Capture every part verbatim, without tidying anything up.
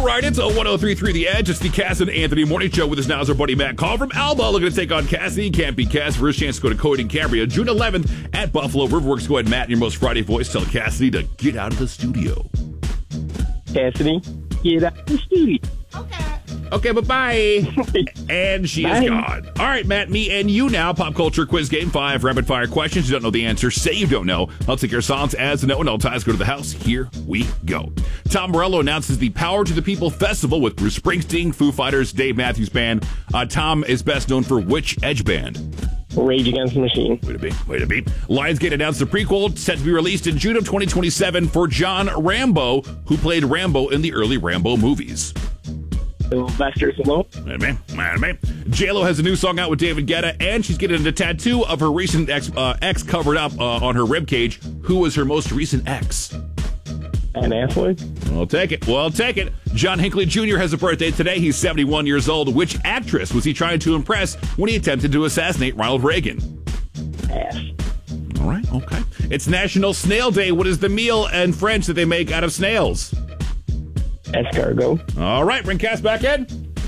All right, it's a one oh three point three The Edge. It's the Cass and Anthony Morning Show with us now is our buddy Matt Call from Alba. Looking to take on Cassidy. Can't be Cass. First chance to go to Cody and Cambria June eleventh at Buffalo Riverworks. Go ahead, Matt, in your most Friday voice. Tell Cassidy to get out of the studio. Cassidy, get out of the studio. Okay. Okay, bye-bye. And she Bye. is gone. All right, Matt, me and you now. Pop culture quiz game. Five rapid-fire questions. You don't know the answer. Say you don't know. I'll take your silence as no, and all ties go to the house. Here we go. Tom Morello announces the Power to the People Festival with Bruce Springsteen, Foo Fighters, Dave Matthews Band. Uh, Tom is best known for which Edge band? Rage Against the Machine. Way to be. Way to be. Lionsgate announced a prequel set to be released in June of twenty twenty-seven for John Rambo, who played Rambo in the early Rambo movies. Sylvester Stallone. Wait a minute, wait a minute. J-Lo has a new song out with David Guetta, and she's getting a tattoo of her recent ex, uh, ex covered up uh, on her ribcage. Who was her most recent ex? Ben Affleck. We'll take it. We'll take it. John Hinckley Junior has a birthday today. He's seventy-one years old. Which actress was he trying to impress when he attempted to assassinate Ronald Reagan? Pass. All right, okay. It's National Snail Day. What is the meal in French that they make out of snails? Escargot. All right, bring Cass back in.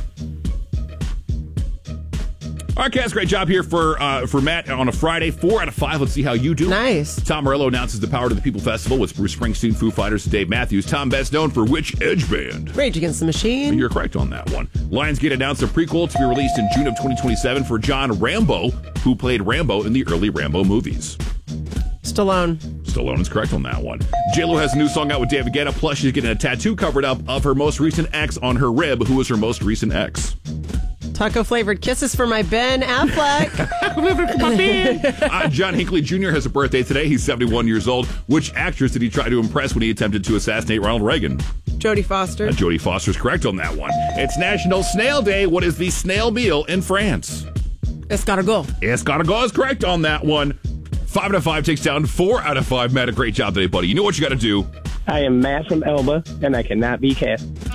All right, Cass, great job here for uh, for Matt on a Friday. Four out of five. Let's see how you do. Nice. Tom Morello announces the Power to the People Festival with Bruce Springsteen, Foo Fighters, and Dave Matthews. Tom, best known for which Edge band? Rage Against the Machine. You're correct on that one. Lionsgate announced a prequel to be released in June of twenty twenty-seven for John Rambo, who played Rambo in the early Rambo movies. Stallone. Stallone is correct on that one. J-Lo has a new song out with David Guetta, plus she's getting a tattoo covered up of her most recent ex on her rib. Who was her most recent ex? Taco flavored kisses for my Ben Affleck. uh, John Hinckley Junior has a birthday today. He's seventy-one years old. Which actress did he try to impress when he attempted to assassinate Ronald Reagan? Jodie Foster. Uh, Jodie Foster's correct on that one. It's National Snail Day. What is the snail meal in France? Escargot. Escargot is correct on that one. Five out of five takes down four out of five. Matt, a great job today, buddy. You know what you got to do. I am Matt from Elba, and I cannot be Cass.